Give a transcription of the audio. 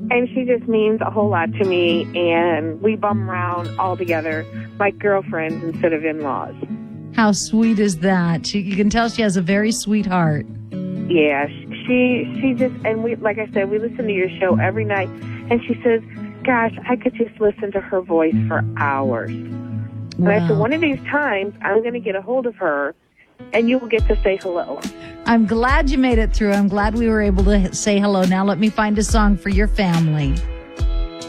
And she just means a whole lot to me, and we bum around all together like girlfriends instead of in-laws. How sweet is that? You can tell she has a very sweet heart. Yeah, she just, and we, like I said, we listen to your show every night, and she says, gosh, I could just listen to her voice for hours. Wow. And I said, one of these times, I'm going to get a hold of her, and you will get to say hello. I'm glad you made it through. I'm glad we were able to say hello. Now let me find a song for your family.